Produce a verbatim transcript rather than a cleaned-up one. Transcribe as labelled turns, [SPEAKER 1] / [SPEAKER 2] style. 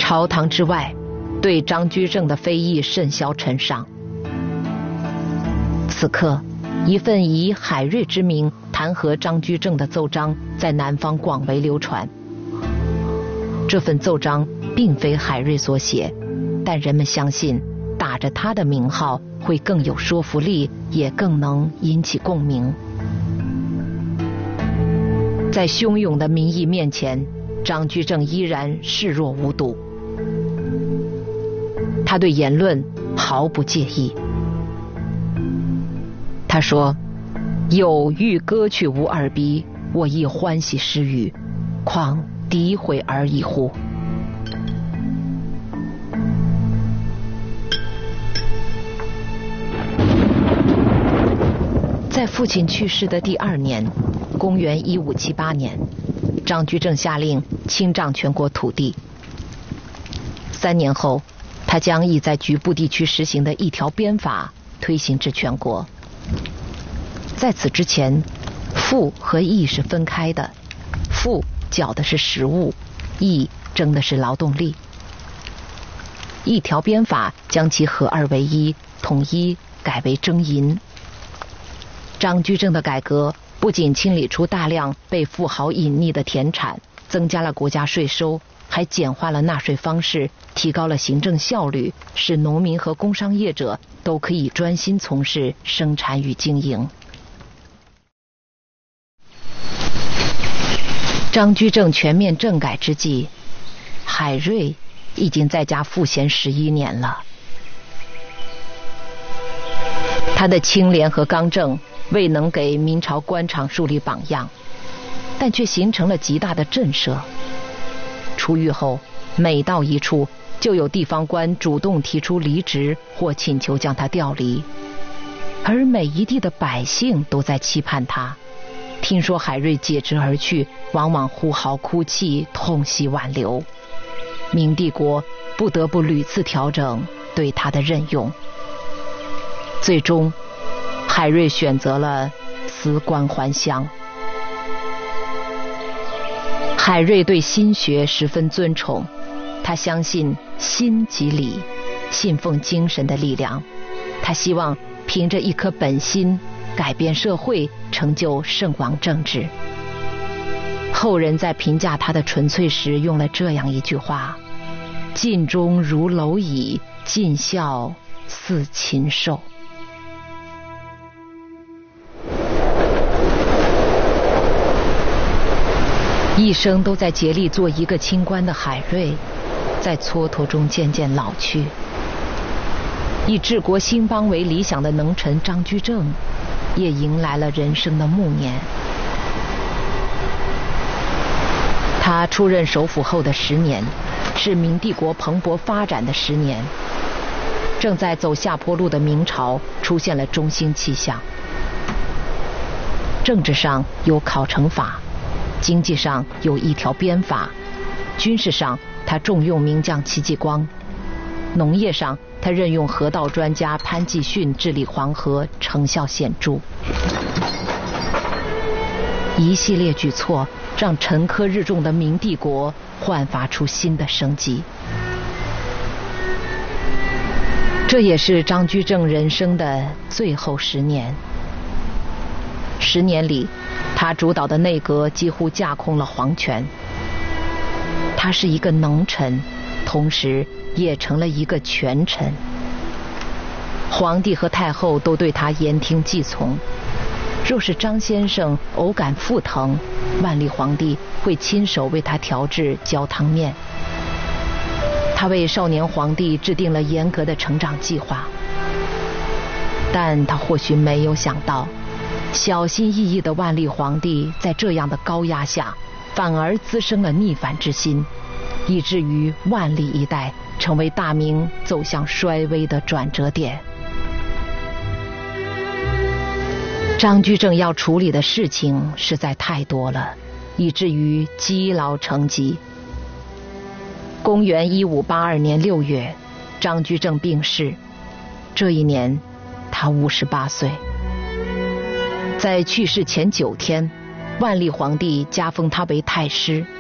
[SPEAKER 1] 朝堂之外，对张居正的非议甚嚣尘上。此刻，一份以海瑞之名弹劾张居正的奏章在南方广为流传。这份奏章并非海瑞所写，但人们相信打着他的名号会更有说服力，也更能引起共鸣。在汹涌的民意面前，张居正依然视若无睹。他对言论毫不介意。他说：“有欲割去吾耳鼻，我亦欢喜失语，况诋毁而已乎？”在父亲去世的第二年，公元一五七八年，张居正下令清账全国土地。三年后，他将已在局部地区实行的一条鞭法推行至全国。在此之前，赋和役是分开的，赋缴的是实物，役征的是劳动力。一条鞭法将其合二为一，统一改为征银。张居正的改革不仅清理出大量被富豪隐匿的田产，增加了国家税收，还简化了纳税方式，提高了行政效率，使农民和工商业者都可以专心从事生产与经营。张居正全面政改之际，海瑞已经在家赋闲十一年了。他的清廉和刚正未能给明朝官场树立榜样，但却形成了极大的震慑。出狱后，每到一处就有地方官主动提出离职或请求将他调离，而每一地的百姓都在期盼他。听说海瑞解职而去，往往呼号哭泣，痛惜挽留。明帝国不得不屡次调整对他的任用。最终，海瑞选择了辞官还乡。海瑞对心学十分尊崇，他相信心即理，信奉精神的力量。他希望凭着一颗本心改变社会，成就圣王政治。后人在评价他的纯粹时用了这样一句话：尽忠如蝼蚁，尽孝似禽兽。一生都在竭力做一个清官的海瑞，在蹉跎中渐渐老去。以治国兴邦为理想的能臣张居正，也迎来了人生的暮年。他出任首辅后的十年，是明帝国蓬勃发展的十年。正在走下坡路的明朝出现了中兴气象。政治上有考成法，经济上有一条鞭法，军事上他重用名将戚继光，农业上他任用河道专家潘季训治理黄河，成效显著。一系列举措让沉疴日重的明帝国焕发出新的生机。这也是张居正人生的最后十年。十年里，他主导的内阁几乎架空了皇权。他是一个能臣，同时也成了一个权臣。皇帝和太后都对他言听计从。若是张先生偶感腹疼，万历皇帝会亲手为他调制焦汤面。他为少年皇帝制定了严格的成长计划，但他或许没有想到，小心翼翼的万历皇帝在这样的高压下，反而滋生了逆反之心，以至于万历一代成为大明走向衰微的转折点。张居正要处理的事情实在太多了，以至于积劳成疾。公元一五八二年六月，张居正病逝，这一年他五十八岁。在去世前九天，万历皇帝加封他为太师。